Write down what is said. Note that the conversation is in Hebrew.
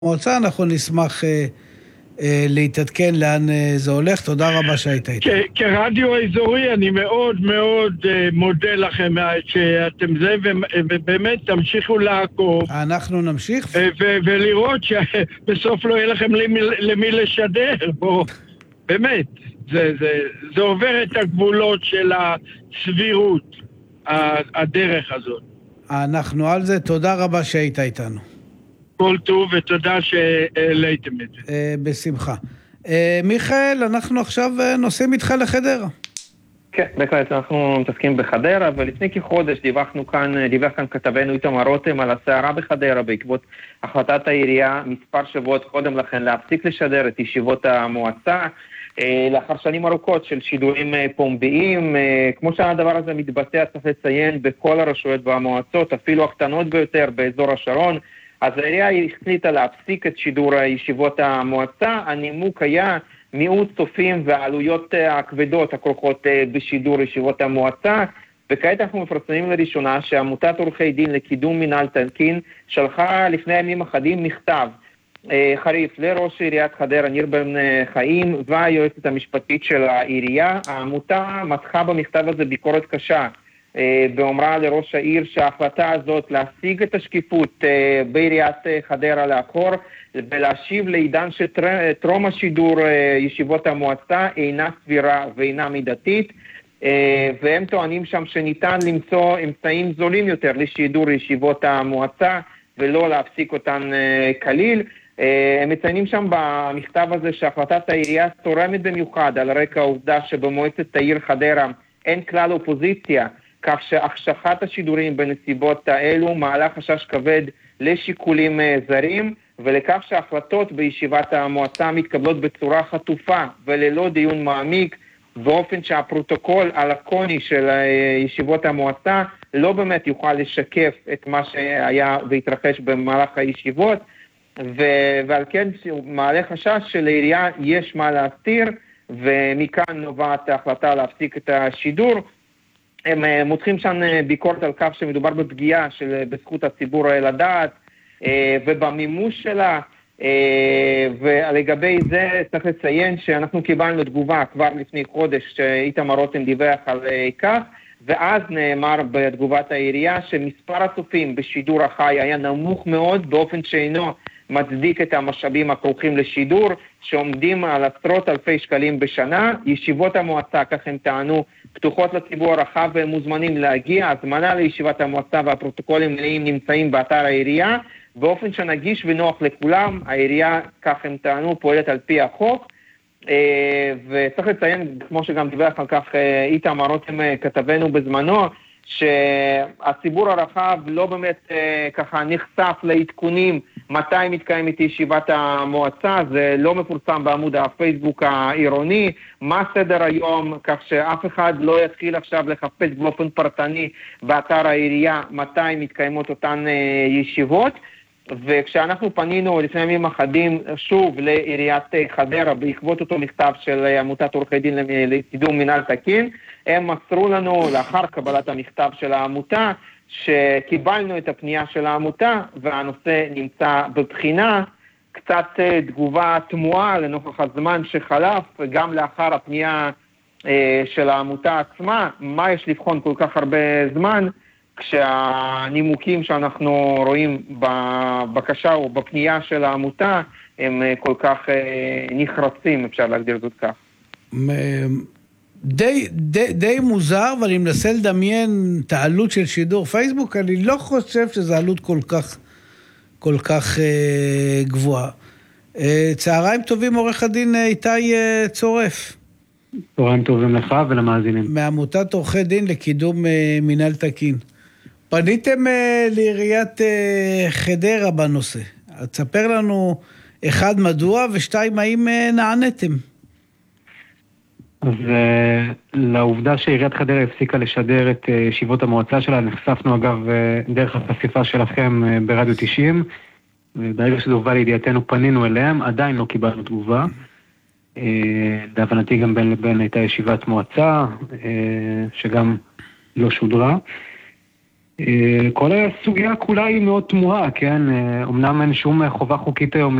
מועצה, אנחנו נשמח להתעדכן לאן זה הולך. תודה רבה שהיית איתי. כרדיו אזורי אני מאוד מאוד מודה לכם שאתם זה, ובאמת תמשיכו לעקוב. אנחנו נמשיך. ולראות שבסוף לא יהיה לכם למי לשדר. באמת, זה עובר את הגבולות של הסבירות, הדרך הזאת. אנחנו על זה, תודה רבה שהיית איתנו. כל טוב ותודה שהעליתם את זה. בשמחה. מיכאל, אנחנו עכשיו נוסעים איתך לחדרה. כן, בהחלט אנחנו מתעסקים בחדרה, ולפני כחודש דיווח כאן כתבנו איתמר רותם על הסערה בחדרה בעקבות החלטת העירייה מספר שבועות קודם לכן להפסיק לשדר את ישיבות המועצה, לאחר שנים ארוכות של שידורים פומביים. כמו שהדבר הזה מתבצע, צריך לציין בכל הרשויות והמועצות, אפילו הקטנות ביותר באזור השרון. אז העירייה החליטה להפסיק את שידור ישיבות המועצה. הנימוק היה מיעוט צופים והעלויות הכבדות הכרוכות בשידור ישיבות המועצה, וכעת אנחנו מפרסמים לראשונה שעמותת עורכי דין לקידום מינהל תקין שלחה לפני ימים אחדים מכתב חריף לראש עיריית חדרה ניר בן חיים והיועצת המשפטית של העירייה. העמותה מתחה במכתב הזה ביקורת קשה, באומרה לראש העיר שההחלטה הזאת להשיג את השקיפות בעיריית חדרה לאחור ולהשיב לעידן שטרום השידור ישיבות המועצה אינה סבירה ואינה מידתית, והם טוענים שם שניתן למצוא אמצעים זולים יותר לשידור ישיבות המועצה ולא להפסיק אותן כליל. הם מציינים שם במכתב הזה שהחלטת העירייה תורמת במיוחד על רקע העובדה שבמועצת העיר חדרה אין כלל אופוזיציה, כך שהחשכת השידורים בנסיבות האלו מעלה חשש כבד לשיקולים זרים, ולכך שההחלטות בישיבת המועצה מתקבלות בצורה חטופה וללא דיון מעמיק, באופן שהפרוטוקול הלקוני של ישיבות המועצה לא באמת יוכל לשקף את מה שהיה והתרחש במהלך הישיבות, ועל כן מעלה חשש שלעירייה יש מה להסתיר, ומכאן נובעת ההחלטה להפסיק את השידור. הם מותחים שם ביקורת על כך שמדובר בפגיעה בזכות הציבור לדעת ובמימוש שלה, ולגבי זה צריך לציין שאנחנו קיבלנו תגובה כבר לפני חודש שאיתמר רותם דיווח על כך, ואז נאמר בתגובת העירייה שמספר הצופים בשידור החי היה נמוך מאוד באופן שאינו מצדיק את המשאבים הכרוכים לשידור, שעומדים על עשרות אלפי שקלים בשנה. ישיבות המועצה, כך הם טענו, פתוחות לציבור הרחב והם מוזמנים להגיע. הזמנה לישיבת המועצה והפרוטוקולים מלאים נמצאים באתר העירייה, באופן שנגיש ונוח לכולם. העירייה, כך הם טענו, פועלת על פי החוק. וצריך לציין, כמו שגם דיווח על כך איתמר רותם כתבנו בזמנו, שהציבור הרחב לא באמת ככה נחשף לעדכונים מתי מתקיימת ישיבת המועצה. זה לא מפורסם בעמוד הפייסבוק העירוני מה סדר היום, כך שאף אחד לא יתחיל עכשיו לחפש באופן פרטני באתר העירייה מתי מתקיימות אותן ישיבות. וכשאנחנו פנינו לפני ימים אחדים שוב לעיריית חדרה בעקבות אותו מכתב של עמותת עורכי דין לקידום מינהל תקין, הם מסרו לנו לאחר קבלת המכתב של העמותה שקיבלנו את הפנייה של העמותה והנושא נמצא בבחינה. קצת תגובה תמוהה לנוכח הזמן שחלף גם לאחר הפנייה של העמותה עצמה, מה יש לבחון כל כך הרבה זמן כשהנימוקים שאנחנו רואים בבקשה או בפנייה של העמותה הם כל כך נחרצים, אפשר להגדיר זאת כך. די מוזר, ואני מנסה לדמיין את העלות של שידור פייסבוק, אני לא חושב שזו עלות כל כך גבוהה. צהריים טובים, עורך הדין איתי צורף. צהריים טובים לך ולמאזינים. מעמותת עורכי דין לקידום מינהל תקין. פניתם לעיריית חדרה בנושא. תספר לנו, אחד, מדוע, ושתיים, האם נעניתם? אז לעובדה שעיריית חדרה הפסיקה לשדר את ישיבות המועצה שלה, נחשפנו אגב דרך החשיפה שלכם ברדיו 90, וברגע שזה הובא לידיעתנו פנינו אליהם, עדיין לא קיבלנו תגובה. להבנתי גם בין לבין הייתה ישיבת מועצה, שגם לא שודרה. כל הסוגיה כולה היא מאוד תמוהה, כן? אמנם אין שום חובה חוקית היום